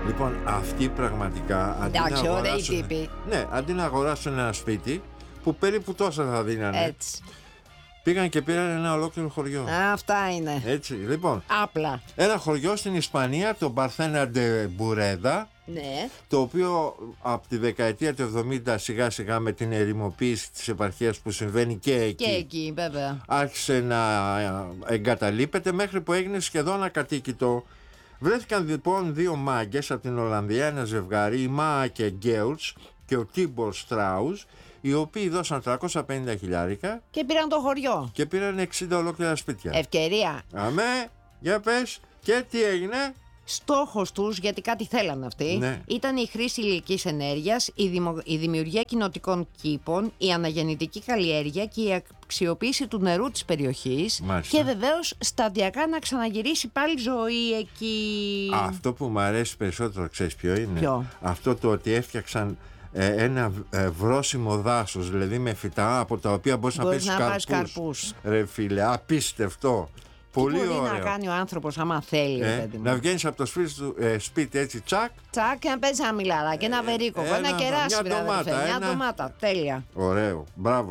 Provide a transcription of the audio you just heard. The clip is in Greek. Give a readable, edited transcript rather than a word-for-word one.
Λοιπόν, αυτοί πραγματικά Εντάξει, ωραίοι τύποι. Ναι, αντί να αγοράσουν ένα σπίτι που περίπου τόσα θα δίνανε, Έτσι. πήγαν και πήραν ένα ολόκληρο χωριό. Αυτά είναι. Έτσι, λοιπόν. Απλά. Ένα χωριό στην Ισπανία, το Μπαρθένα ντε Μπουρέντα, Ναι. το οποίο από τη δεκαετία του 70 σιγά σιγά με την ερημοποίηση της επαρχίας που συμβαίνει και εκεί, Και εκεί, βέβαια. άρχισε να εγκαταλείπεται μέχρι που έγινε σχεδόν ακατοίκητο. Βρέθηκαν λοιπόν δύο μάγκες από την Ολλανδία, ένα ζευγάρι, η Μά και Γκέουλτς και ο Τίμπορ Στράους, οι οποίοι δώσαν 350 χιλιάρικα Και πήραν το χωριό. και πήραν 60 ολόκληρα σπίτια. Ευκαιρία. Αμέ, για πες, και τι έγινε? Στόχος τους, γιατί κάτι θέλανε αυτοί, Ναι. ήταν η χρήση ηλιακής ενέργειας, η δημιουργία κοινοτικών κήπων, η αναγεννητική καλλιέργεια και η αξιοποίηση του νερού της περιοχής. Μάλιστα. Και βεβαίως σταδιακά να ξαναγυρίσει πάλι ζωή εκεί. Αυτό που μου αρέσει περισσότερο, ξέρεις ποιο είναι? Ποιο? Αυτό το ότι έφτιαξαν ένα βρόσιμο δάσος, δηλαδή με φυτά από τα οποία μπορείς να Μπορείς πεις να πάρεις καρπούς. καρπούς. Ρε φίλε, απίστευτο. Τι Πολύ μπορεί ωραίο. να κάνει ο άνθρωπος άμα θέλει, ρε παιδί μου. Να βγαίνεις από το σπίτι έτσι, τσακ. Τσακ, και να παίζει ένα μιλαράκι, ένα βερίκοκο, ένα κεράσι, μια βρε αδερφέ, ντομάτα, μια ένα- ντομάτα. Τέλεια. Ωραίο, μπράβο.